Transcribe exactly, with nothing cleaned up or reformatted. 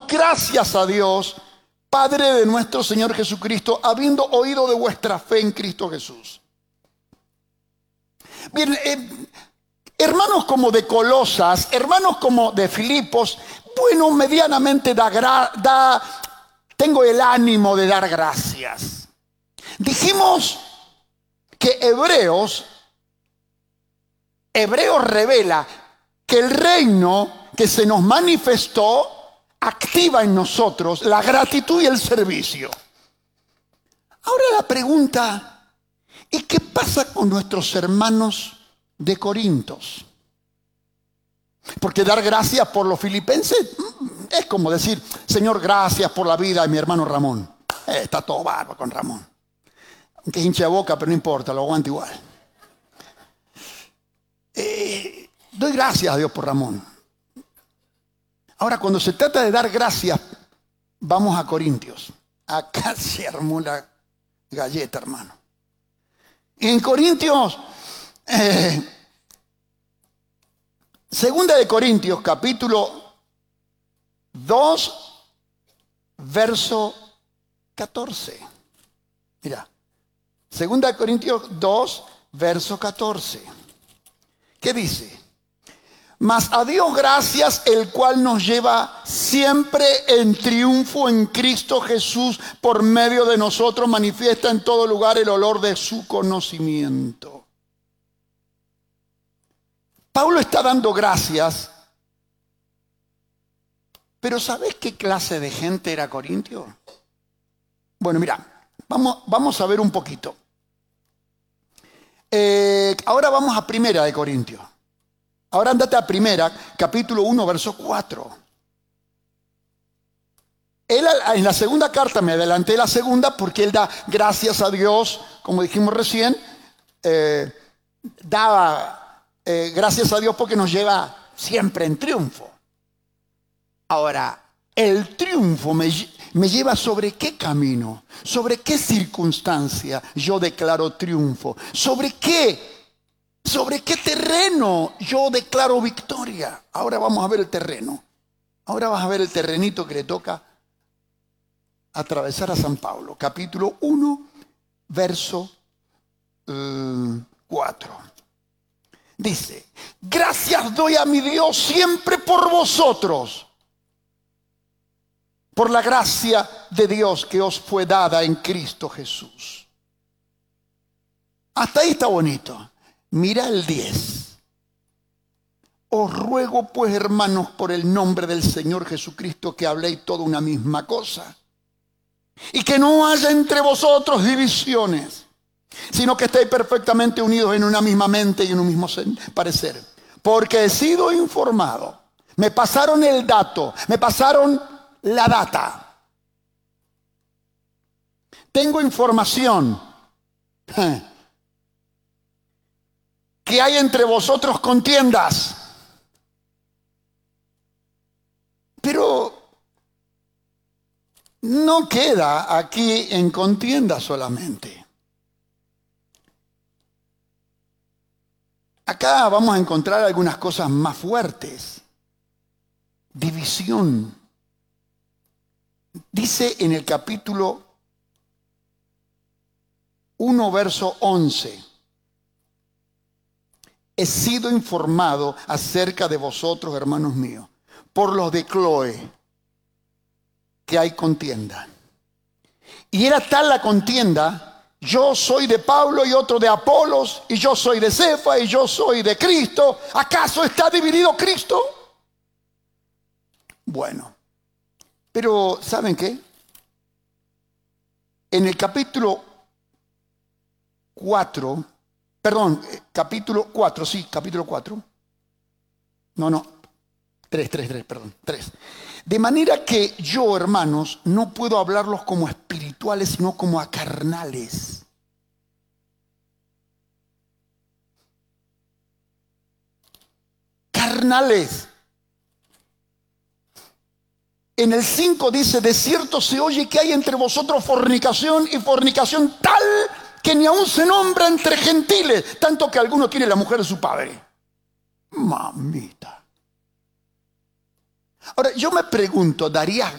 gracias a Dios, Padre de nuestro Señor Jesucristo, habiendo oído de vuestra fe en Cristo Jesús. Bien, eh, hermanos como de Colosas, hermanos como de Filipos, bueno, medianamente da, da, tengo el ánimo de dar gracias. Dijimos que Hebreos, Hebreos revela que el reino que se nos manifestó activa en nosotros la gratitud y el servicio. Ahora la pregunta, ¿y qué pasa con nuestros hermanos de Corintios? Porque dar gracias por los filipenses es como decir, Señor, gracias por la vida de mi hermano Ramón. Eh, está todo bárbaro con Ramón. Aunque es hincha de boca, pero no importa, lo aguanta igual. Eh, doy gracias a Dios por Ramón. Ahora, cuando se trata de dar gracias, vamos a Corintios. Acá se armó la galleta, hermano. Y en Corintios, eh, segunda de Corintios, capítulo dos, verso catorce. Mira, segunda de Corintios dos, verso catorce. ¿Qué dice? Mas a Dios gracias, el cual nos lleva siempre en triunfo en Cristo Jesús, por medio de nosotros manifiesta en todo lugar el olor de su conocimiento. Pablo está dando gracias, pero ¿sabes qué clase de gente era Corintio? Bueno, mira, vamos, vamos a ver un poquito. Eh, ahora vamos a Primera de Corintios. Ahora andate a Primera, capítulo uno, verso cuatro. Él en la segunda carta, me adelanté la segunda porque él da gracias a Dios, como dijimos recién, eh, daba eh, gracias a Dios porque nos lleva siempre en triunfo. Ahora, el triunfo me, me lleva sobre qué camino, sobre qué circunstancia yo declaro triunfo, sobre qué ¿Sobre qué terreno yo declaro victoria? Ahora vamos a ver el terreno. Ahora vas a ver el terrenito que le toca atravesar a San Pablo. Capítulo uno, verso eh, cuatro. Dice, gracias doy a mi Dios siempre por vosotros, por la gracia de Dios que os fue dada en Cristo Jesús. Hasta ahí está bonito. Mira el diez. Os ruego pues, hermanos, por el nombre del Señor Jesucristo, que habléis toda una misma cosa, y que no haya entre vosotros divisiones, sino que estéis perfectamente unidos en una misma mente y en un mismo parecer. Porque he sido informado, me pasaron el dato, me pasaron la data. Tengo información que hay entre vosotros contiendas. Pero no queda aquí en contienda solamente. Acá vamos a encontrar algunas cosas más fuertes. División. Dice en el capítulo uno, verso once. He sido informado acerca de vosotros, hermanos míos, por los de Cloé, que hay contienda. Y era tal la contienda, yo soy de Pablo y otro de Apolos, y yo soy de Cefa y yo soy de Cristo. ¿Acaso está dividido Cristo? Bueno, pero ¿saben qué? En el capítulo cuatro, Perdón, capítulo cuatro, sí, capítulo cuatro. No, no, tres, tres, tres, perdón, tres. De manera que yo, hermanos, no puedo hablarlos como espirituales, sino como a carnales. Carnales. En el cinco dice, de cierto se oye que hay entre vosotros fornicación y fornicación tal que ni aún se nombra entre gentiles, tanto que alguno tiene la mujer de su padre. Mamita. Ahora, yo me pregunto, ¿darías